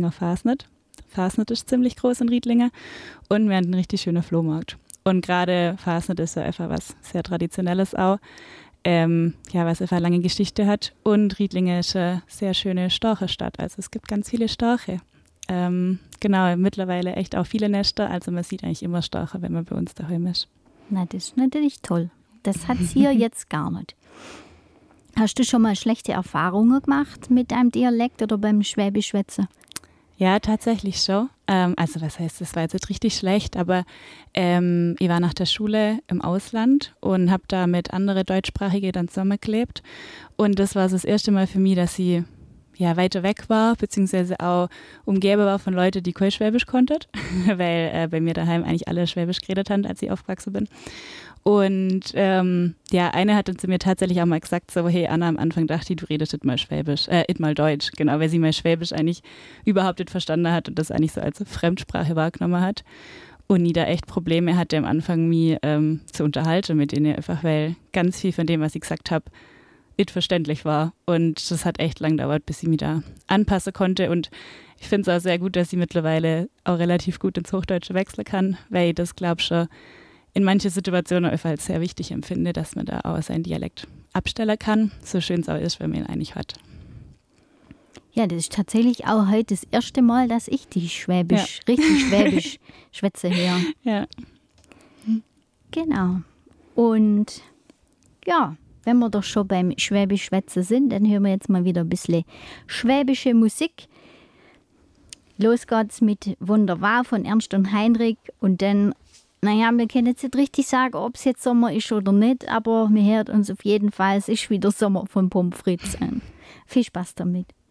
Riedlinger Fasnet. Fasnet ist ziemlich groß in Riedlingen und wir haben einen richtig schönen Flohmarkt. Und gerade Fasnet ist ja einfach was sehr Traditionelles auch, was einfach eine lange Geschichte hat. Und Riedlingen ist eine sehr schöne Storchenstadt, also es gibt ganz viele Storche. Genau, mittlerweile echt auch viele Nester, also man sieht eigentlich immer Storche, wenn man bei uns daheim ist. Na, das ist natürlich toll. Das hat es hier jetzt gar nicht. Hast du schon mal schlechte Erfahrungen gemacht mit deinem Dialekt oder beim Schwäbischschwätzen? Ja, tatsächlich schon. Also was heißt, das war jetzt nicht richtig schlecht, aber ich war nach der Schule im Ausland und habe da mit anderen Deutschsprachigen dann zusammengelebt. Und das war so das erste Mal für mich, dass ich weiter weg war, beziehungsweise auch umgeben war von Leuten, die kein Schwäbisch konnten, weil bei mir daheim eigentlich alle Schwäbisch geredet haben, als ich aufgewachsen bin. Und eine hat dann zu mir tatsächlich auch mal gesagt, so, hey Anna, am Anfang dachte ich, du redest nicht mal Schwäbisch, nicht mal Deutsch, genau, weil sie mal Schwäbisch eigentlich überhaupt nicht verstanden hat und das eigentlich so als Fremdsprache wahrgenommen hat. Und nie da echt Probleme hatte am Anfang, mich zu unterhalten mit ihnen, einfach weil ganz viel von dem, was ich gesagt habe, nicht verständlich war. Und das hat echt lang gedauert, bis ich mich da anpassen konnte. Und ich finde es auch sehr gut, dass ich mittlerweile auch relativ gut ins Hochdeutsche wechseln kann, weil ich das, glaube ich, schon in manchen Situationen einfach als sehr wichtig empfinde, dass man da auch seinen Dialekt abstellen kann, so schön es auch ist, wenn man ihn eigentlich hat. Ja, das ist tatsächlich auch heute das erste Mal, dass ich die richtig Schwäbisch schwätze höre. Ja. Genau. Und ja, wenn wir doch schon beim Schwäbisch schwätzen sind, dann hören wir jetzt mal wieder ein bisschen schwäbische Musik. Los geht's mit Wunderbar von Ernst und Heinrich und dann, wir können jetzt nicht richtig sagen, ob es jetzt Sommer ist oder nicht, aber wir hören uns auf jeden Fall, es ist wieder Sommer von Pommes frites an. Viel Spaß damit.